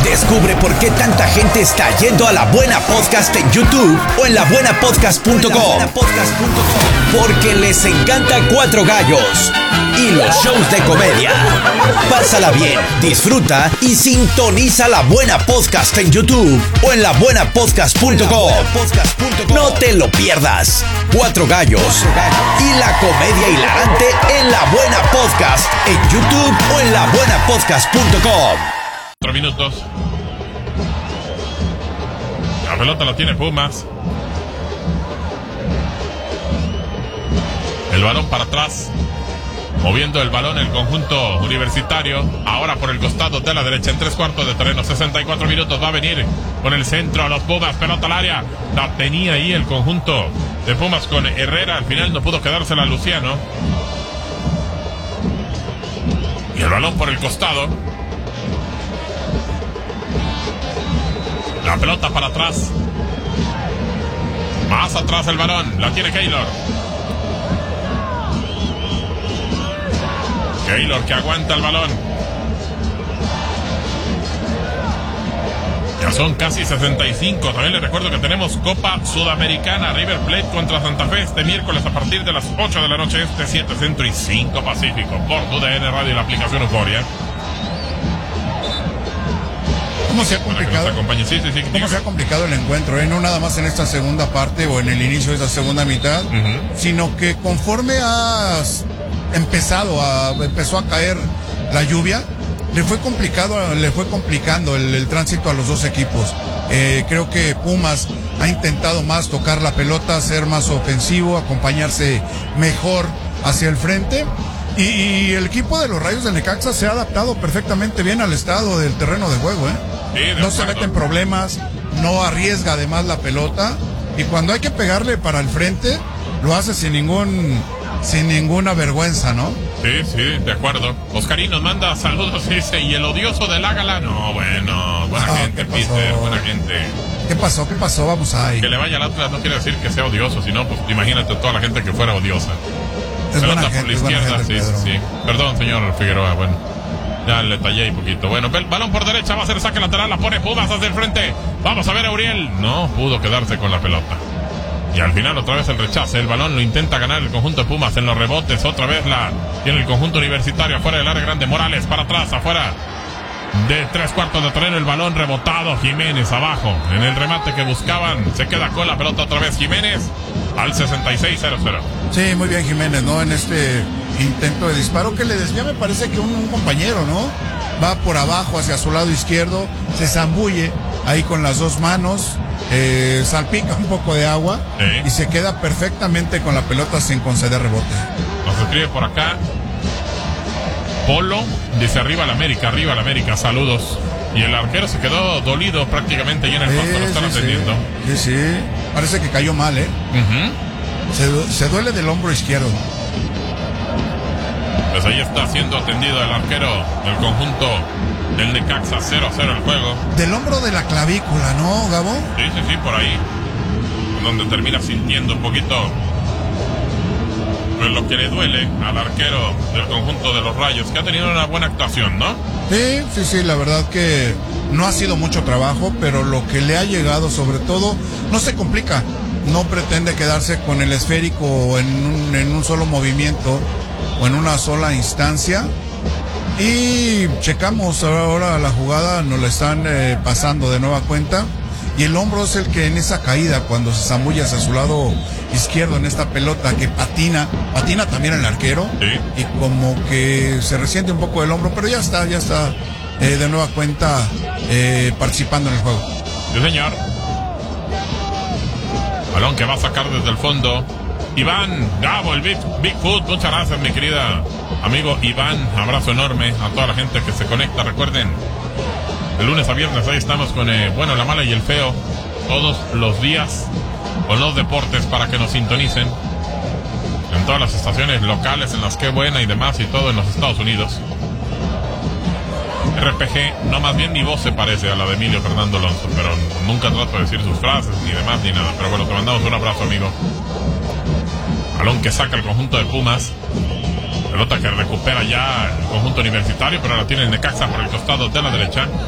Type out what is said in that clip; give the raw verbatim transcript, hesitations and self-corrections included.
Descubre por qué tanta gente está yendo a La Buena Podcast en YouTube o en la buena podcast punto com. Porque les encanta Cuatro Gallos y los shows de comedia. Pásala bien, disfruta y sintoniza La Buena Podcast en YouTube o en la buena podcast punto com. No te lo pierdas. Cuatro Gallos y la comedia hilarante en La Buena Podcast en YouTube o en la buena podcast punto com. Cuatro minutos. La pelota la tiene Pumas. El balón para atrás. Moviendo el balón el conjunto universitario. Ahora por el costado de la derecha en tres cuartos de terreno. sesenta y cuatro minutos. Va a venir con el centro a los Pumas. Pelota al área. La tenía ahí el conjunto de Pumas con Herrera. Al final no pudo quedársela Luciano. Y el balón por el costado. La pelota para atrás. Más atrás el balón. La tiene Keylor. Keylor que aguanta el balón. Ya son casi sesenta y cinco. También les recuerdo que tenemos Copa Sudamericana. River Plate contra Santa Fe este miércoles a partir de las ocho de la noche. Este siete Centro y cinco Pacífico. Por U D N Radio y la aplicación Euforia. ¿Cómo se ha complicado? Sí, sí, sí, ¿Cómo se ha complicado el encuentro? Eh? No nada más en esta segunda parte o en el inicio de esta segunda mitad, uh-huh. sino que conforme has empezado a empezó a caer la lluvia, le fue complicado, le fue complicando el, el tránsito a los dos equipos. Eh, creo que Pumas ha intentado más tocar la pelota, ser más ofensivo, acompañarse mejor hacia el frente. Y, y el equipo de los Rayos del Necaxa se ha adaptado perfectamente bien al estado del terreno de juego, ¿eh? Sí, de no acuerdo. Se mete en problemas, no arriesga además la pelota, y cuando hay que pegarle para el frente, lo hace sin ningún sin ninguna vergüenza, ¿no? Sí, sí, de acuerdo. Oscarín nos manda saludos, dice, y el odioso del Ágala. No, bueno, buena Ah, gente, ¿qué pasó? Peter, buena gente. ¿Qué pasó? ¿Qué pasó? Vamos ahí. Que le vaya al Atlas no quiere decir que sea odioso, sino, pues, imagínate toda la gente que fuera odiosa. Es Pelota buena por gente, la es buena izquierda, gente, sí, Pedro. sí, sí. Perdón, señor Figueroa, bueno. Ya le tallé un poquito. Bueno, el balón por derecha va a ser saque lateral, la pone Pumas hacia el frente. Vamos a ver a Uriel. No pudo quedarse con la pelota. Y al final otra vez el rechace. El balón lo intenta ganar el conjunto de Pumas en los rebotes. Otra vez la tiene el conjunto universitario afuera del área grande. Morales para atrás, afuera de tres cuartos de terreno. El balón rebotado. Jiménez abajo. En el remate que buscaban. Se queda con la pelota otra vez Jiménez al sesenta y seis cero cero. Sí, muy bien Jiménez, ¿no? En este intento de disparo que le desvía, me parece que un, un compañero, ¿no? Va por abajo hacia su lado izquierdo, se zambulle ahí con las dos manos, eh, salpica un poco de agua ¿Sí? y se queda perfectamente con la pelota sin conceder rebote. Nos escribe por acá Polo, dice arriba la América, arriba la América, saludos. Y el arquero se quedó dolido prácticamente ahí en el posto, lo están sí, atendiendo. Sí, sí, parece que cayó mal, ¿eh? Uh-huh. Se, se duele del hombro izquierdo. Pues ahí está siendo atendido el arquero del conjunto del Necaxa. Cero a cero el juego. Del hombro de la clavícula, ¿no, Gabo? Sí, sí, sí, por ahí. Donde termina sintiendo un poquito pues lo que le duele al arquero del conjunto de los Rayos, que ha tenido una buena actuación, ¿no? Sí, sí, sí, la verdad que no ha sido mucho trabajo, pero lo que le ha llegado sobre todo no se complica. No pretende quedarse con el esférico en un, en un solo movimiento o en una sola instancia. Y checamos ahora la jugada, nos la están eh, pasando de nueva cuenta. Y el hombro es el que en esa caída, cuando se zambulla hacia su lado izquierdo en esta pelota que patina, patina también el arquero. Sí. Y como que se resiente un poco el hombro, pero ya está, ya está eh, de nueva cuenta eh, participando en el juego. Sí, señor. Balón que va a sacar desde el fondo Iván, Gabo, el Big, Bigfoot. Muchas gracias, mi querida amigo Iván. Abrazo enorme a toda la gente que se conecta. Recuerden, de lunes a viernes ahí estamos con eh, bueno, la mala y el feo, todos los días con los deportes para que nos sintonicen en todas las estaciones locales, en las que buena y demás, y todo en los Estados Unidos. R P G, no, más bien mi voz se parece a la de Emilio Fernando Alonso, pero nunca trato de decir sus frases, ni demás, ni nada. Pero bueno, te mandamos un abrazo, amigo. Balón que saca el conjunto de Pumas. Pelota que recupera ya el conjunto universitario, pero la tiene el Necaxa por el costado de la derecha.